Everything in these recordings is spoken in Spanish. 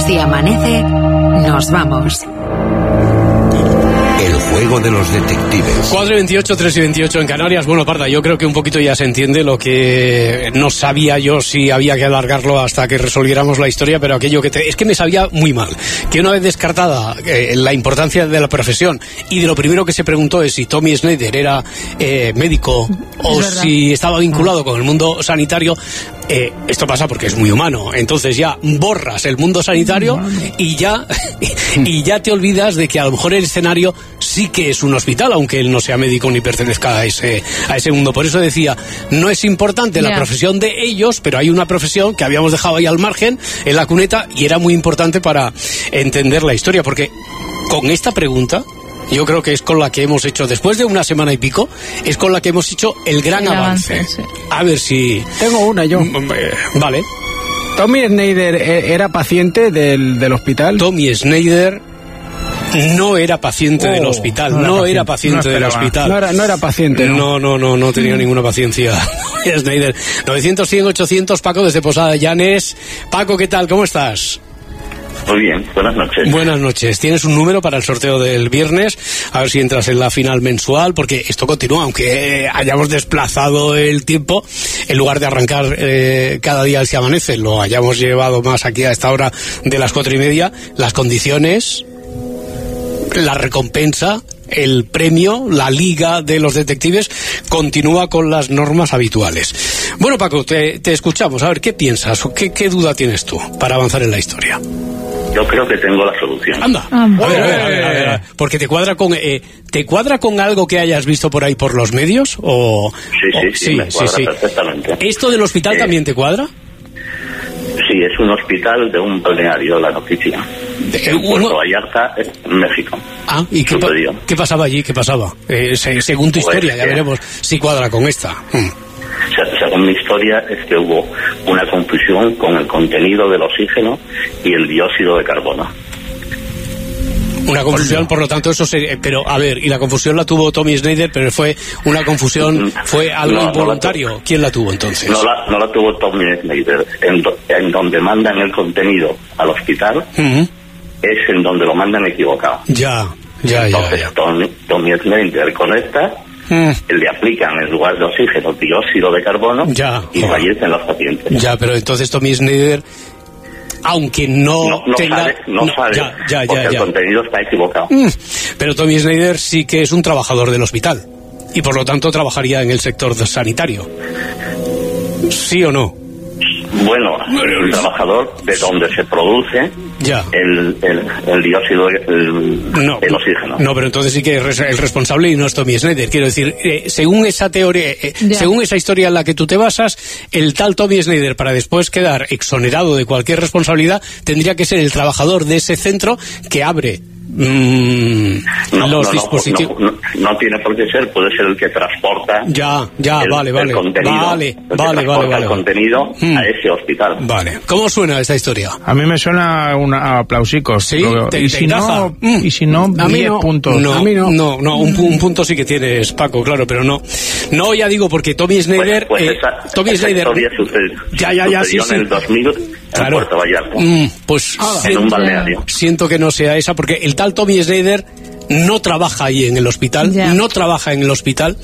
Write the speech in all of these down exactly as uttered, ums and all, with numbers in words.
Si amanece, nos vamos. El juego de los detectives. cuatro y veintiocho, tres y veintiocho en Canarias. Bueno, Parda, yo creo que un poquito ya se entiende lo que no sabía yo si había que alargarlo hasta que resolviéramos la historia, pero aquello que te... es que me sabía muy mal. Que una vez descartada eh, la importancia de la profesión y de lo primero que se preguntó es si Tommy Snyder era eh, médico o si estaba vinculado con el mundo sanitario, eh, esto pasa porque es muy humano. Entonces ya borras el mundo sanitario y ya, y ya te olvidas de que a lo mejor el escenario sí que es un hospital, aunque él no sea médico ni pertenezca a ese, a ese mundo. Por eso decía, no es importante la yeah. profesión de ellos, pero hay una profesión que habíamos dejado ahí al margen, en la cuneta, y era muy importante para entender la historia, porque con esta pregunta, yo creo que es con la que hemos hecho, después de una semana y pico, es con la que hemos hecho el gran el avance. avance sí. A ver si... Tengo una yo. Vale. ¿Tommy Snyder era paciente del, del hospital? Tommy Snyder... no era paciente oh, del hospital, no era, no paciente, era paciente no del hospital. No era, no era paciente, ¿no? No, no, no, no tenía ninguna paciencia. Snyder. novecientos, cien, ochocientos, Paco desde Posada Llanes. Paco, ¿qué tal? ¿Cómo estás? Muy bien, buenas noches. Buenas noches. ¿Tienes un número para el sorteo del viernes? A ver si entras en la final mensual, porque esto continúa, aunque hayamos desplazado el tiempo, en lugar de arrancar eh, cada día al Si Amanece, lo hayamos llevado más aquí a esta hora de las cuatro y media, las condiciones, la recompensa, el premio, la liga de los detectives continúa con las normas habituales. Bueno, Paco, te, te escuchamos. A ver, ¿qué piensas o qué, qué duda tienes tú para avanzar en la historia? Yo creo que tengo la solución. Anda, a ver, a ver, a ver, a ver, a ver. Porque te cuadra con eh, te cuadra con algo que hayas visto por ahí por los medios o sí, sí, o, sí, sí, me cuadra sí, sí. perfectamente. ¿Esto del hospital eh, también te cuadra? Sí, es un hospital de un balneario, la noticia. De, en Puerto uno... Vallarta, en México. Ah, ¿y qué, pa qué pasaba allí? ¿Qué pasaba? Eh, se, según tu pues historia, ya veremos si cuadra con esta. Hmm. Según mi historia, es que hubo una confusión con el contenido del oxígeno y el dióxido de carbono. Una confusión, por lo tanto, eso se... Pero, a ver, y la confusión la tuvo Tommy Snyder, pero fue una confusión, fue algo no, involuntario. No la ¿Quién la tuvo entonces? No la, no la tuvo Tommy Snyder. En, do, en donde mandan el contenido al hospital, uh-huh. es en donde lo mandan equivocado. Ya, ya, entonces, ya. Entonces, Tommy, Tommy Snyder conecta, mm. le aplican en lugar de oxígeno dióxido de carbono ya, y joder. fallecen los pacientes. Ya, pero entonces Tommy Snyder... aunque no, no, no tenga... Sabe, no, no sabe, ya, ya, porque ya, el ya. contenido está equivocado. Mm, pero Tommy Snyder sí que es un trabajador del hospital y por lo tanto trabajaría en el sector sanitario. ¿Sí o no? Bueno, el trabajador de donde se produce ya. El, el, el dióxido, el, no, el oxígeno. No, pero entonces sí que es el responsable y no es Tommy Snyder. Quiero decir, eh, según esa teoría, eh, según esa historia en la que tú te basas, el tal Tommy Snyder, para después quedar exonerado de cualquier responsabilidad, tendría que ser el trabajador de ese centro que abre Mm, no, los no, dispositivos. No, no, no, no tiene por qué ser, puede ser el que transporta. Ya, ya, el, vale, vale. El contenido, vale, el vale, vale, vale, vale. El contenido mm. a ese hospital. Vale. ¿Cómo suena esta historia? A mí me suena una, a aplausicos. Sí, te, y, te si no, mm. y si no, a mí diez no, puntos. No, a mí no. No, no, un, un punto sí que tienes, Paco, claro, pero no. No, ya digo, porque Tommy Snyder. Pues, pues eh, esa, Tommy esa Snyder. Historia sucedió, ya, ya, ya, sí, en sí. el dos mil claro. en Puerto Vallarta. Mm, pues ah, siento, en un balneario. Siento que no sea esa, porque el tal Tommy Snyder no trabaja ahí en el hospital, yeah. no trabaja en el hospital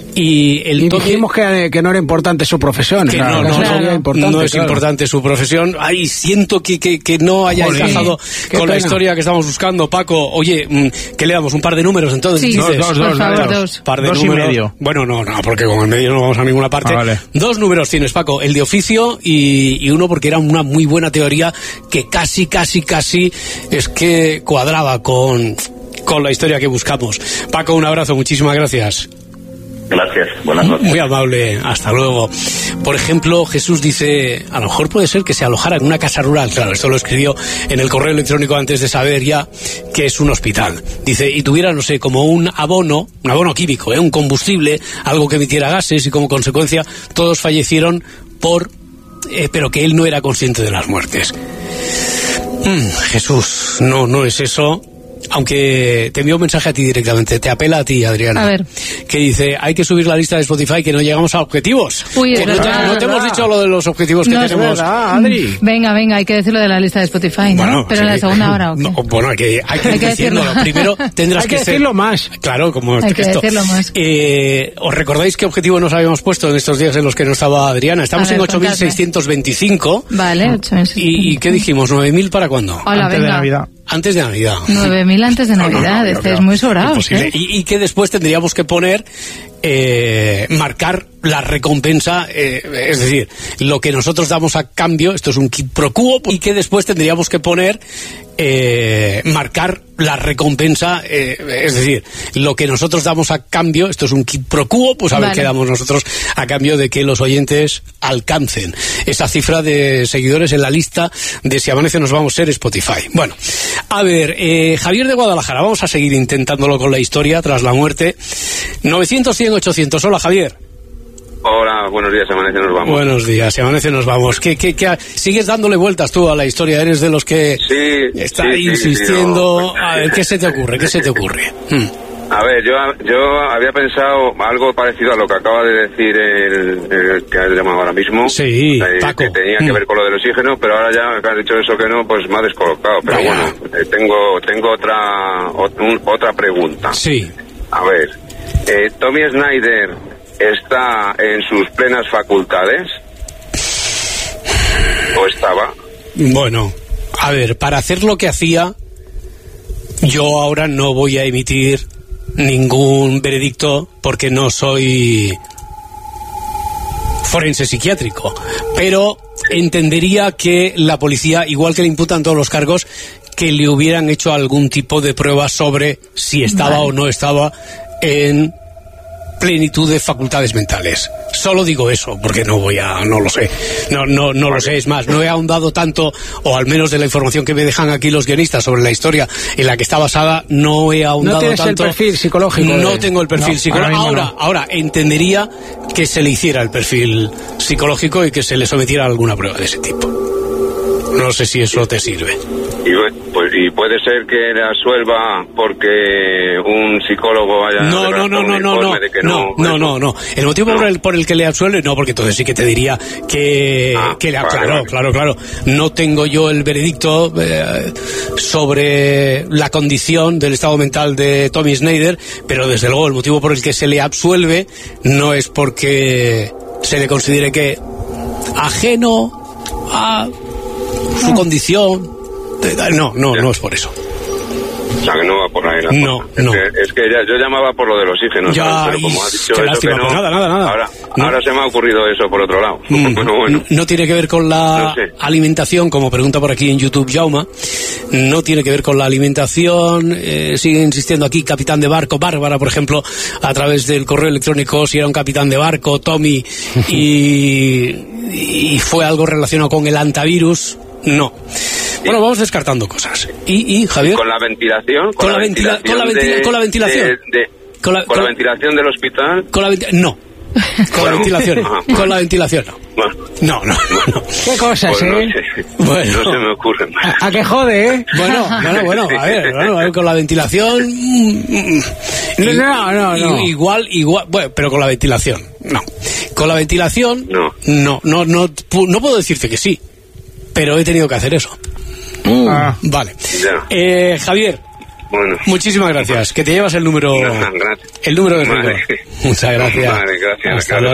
y el y Tommy... dijimos que, que no era importante su profesión. Que claro, no, no, no, no, importante, no es claro. importante su profesión. Ay, siento que, que, que no haya Joder, encajado con pena. la historia que estamos buscando, Paco. Oye, ¿qué le damos? ¿Un par de números entonces? Sí. Dices, dos, dos, dos, favor, dos. dos. Par de dos números. y medio. Bueno, no, no, porque con el medio no vamos a ninguna parte. Ah, vale. Dos números tienes, Paco, el de oficio y, y uno porque era una muy buena teoría que casi, casi, casi es que cuadraba con... con la historia que buscamos. Paco, un abrazo, muchísimas gracias. Gracias, buenas noches. Muy amable, hasta luego. Por ejemplo, Jesús dice, a lo mejor puede ser que se alojara en una casa rural. Claro, esto lo escribió en el correo electrónico antes de saber ya que es un hospital. Dice, y tuviera, no sé, como un abono, un abono químico, ¿eh? un combustible, algo que emitiera gases y como consecuencia todos fallecieron por... Eh, pero que él no era consciente de las muertes. Mm, Jesús, no, no es eso. aunque te envió un mensaje a ti directamente, te apela a ti, Adriana. A ver. Que dice, hay que subir la lista de Spotify, que no llegamos a objetivos. Uy, es que no, verdad, te, no te hemos dicho lo de los objetivos que no, tenemos. Es verdad, Adri. Venga, venga, hay que decirlo de la lista de Spotify, ¿no? Bueno, pero sí. en la segunda hora, ¿o qué? No, bueno, hay que, hay que, Hay que decirlo. decirlo. Primero tendrás Hay que, que ser- decirlo más. Claro, como Hay que esto. decirlo más. Eh, ¿Os recordáis qué objetivo nos habíamos puesto en estos días en los que no estaba Adriana? Estamos A ver, en ocho mil seiscientos veinticinco. Vale, ocho meses. ¿Y, ¿Y qué dijimos? ¿nueve mil para cuándo? Hola, Antes de venga. Navidad. Antes de Navidad. nueve mil antes de Navidad, no, estáis no, muy sobrados, imposible. ¿eh? Y, y que después tendríamos que poner, eh, marcar la recompensa, eh, es decir, lo que nosotros damos a cambio, esto es un quid pro quo, y que después tendríamos que poner, eh, marcar la recompensa, eh, es decir, lo que nosotros damos a cambio, esto es un quid pro quo, pues a ver Vale. qué damos nosotros a cambio de que los oyentes alcancen esa cifra de seguidores en la lista de Si Amanece Nos Vamos a ser Spotify. Bueno, a ver, eh, Javier de Guadalajara, vamos a seguir intentándolo con la historia tras la muerte. novecientos, cien, ochocientos. Hola, Javier. Hola, buenos días, Amanece, nos vamos. Buenos días, Si Amanece Nos Vamos. ¿Qué, qué, qué, sigues dándole vueltas tú a la historia? ¿Eres de los que Sí, está sí, sí, insistiendo? sí, no. A ver, ¿qué se te ocurre? ¿Qué se te ocurre? Hmm. A ver, yo yo había pensado algo parecido a lo que acaba de decir el, el que has llamado ahora mismo. Sí, eh, Paco. que tenía Mm. que ver con lo del oxígeno, pero ahora ya que has dicho eso que no, pues me ha descolocado. Pero Vaya. bueno, eh, tengo tengo otra ot- un- otra pregunta. Sí. A ver, eh, Tommy Snyder está en sus plenas facultades o estaba. Bueno, a ver, para hacer lo que hacía, yo ahora no voy a emitir ningún veredicto porque no soy forense psiquiátrico, pero entendería que la policía, igual que le imputan todos los cargos, que le hubieran hecho algún tipo de prueba sobre si estaba Vale. o no estaba en plenitud de facultades mentales. Solo digo eso, porque no voy a, no lo sé, no, no, no lo sé, es más, no he ahondado tanto, o al menos de la información que me dejan aquí los guionistas sobre la historia en la que está basada, no he ahondado No tienes el tanto. perfil psicológico No de- tengo el perfil No, psicológico. ahora mismo Ahora, no. ahora, entendería que se le hiciera el perfil psicológico y que se le sometiera a alguna prueba de ese tipo. No sé si eso te sirve. Y, pues, y puede ser que le absuelva porque un psicólogo haya No, no, no, redactado no, un no, informe no, de que no, no, no, no. El motivo por el, por el que le absuelve, no, porque entonces sí que te diría que, Ah, que le, vale, claro, vale. claro, claro. No tengo yo el veredicto eh, sobre la condición del estado mental de Tommy Snyder, pero desde luego el motivo por el que se le absuelve no es porque se le considere que ajeno a su condición. No, no, no es por eso. O sea, que no va por ahí la No, cosa. no. Es que, es que ya, yo llamaba por lo del oxígeno, Ya, ¿sabes? Pero y como has dicho qué eso lástima, que no, pues nada, nada, nada. Ahora, No. ahora se me ha ocurrido eso por otro lado. Mm, Bueno, bueno. No tiene que ver con la No sé. alimentación, como pregunta por aquí en YouTube Jauma. No tiene que ver con la alimentación. Eh, sigue insistiendo aquí capitán de barco. Bárbara, por ejemplo, a través del correo electrónico, si era un capitán de barco, Tommy, y, y fue algo relacionado con el antivirus. No. Bueno, vamos descartando cosas. ¿Y, y Javier? Con la ventilación, con, Con la ventila- con la ventila- de- con la ventilación. de- de- Con la- con con- la ventilación del hospital. Con la venti- no. Con la Bueno. ventilación no. Ajá. Con la ventilación no. Bueno, No, no, no. Qué cosas, pues no ¿eh? sé. Bueno. No se me ocurre más. A, a que jode, ¿eh? Bueno, bueno, bueno, a ver, bueno, a ver, con la ventilación. mm, mm, No, no, no, no. i- Igual, igual, bueno, pero con la ventilación, no. Con la ventilación, No. no, no, no, pu- no puedo decirte que sí, pero he tenido que hacer eso. Ah. Vale. Ya. Eh, Javier, Bueno. muchísimas gracias. Que te llevas el número, Gracias. el número de Vale. rigor. Muchas gracias. Vale, gracias. Hasta luego.